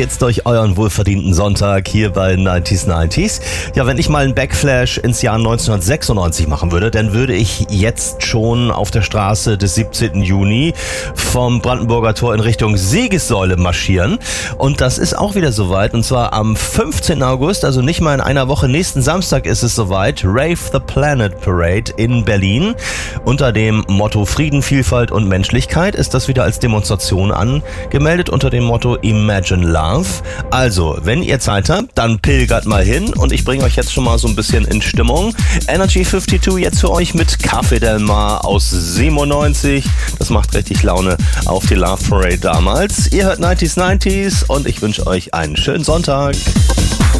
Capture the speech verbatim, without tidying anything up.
geht's durch euren wohlverdienten Sonntag hier bei neunzig neunzig. Ja, wenn ich mal einen Backflash ins Jahr neunzehnhundertsechsundneunzig machen würde, dann würde ich jetzt schon auf der Straße des siebzehnten Juni vom Brandenburger Tor in Richtung Siegessäule marschieren. Und das ist auch wieder soweit, und zwar am fünfzehnten August, also nicht mal in einer Woche, nächsten Samstag ist es soweit. Rave the Planet Parade in Berlin. Unter dem Motto Frieden, Vielfalt und Menschlichkeit ist das wieder als Demonstration angemeldet unter dem Motto Imagine Love. Also, wenn ihr Zeit habt, dann pilgert mal hin und ich bringe euch jetzt schon mal so ein bisschen in Stimmung. Energy zweiundfünfzig jetzt für euch mit Café Del Mar aus siebenundneunzig. Das macht richtig Laune auf die Love Parade damals. Ihr hört neunzig neunzig und ich wünsche euch einen schönen Sonntag.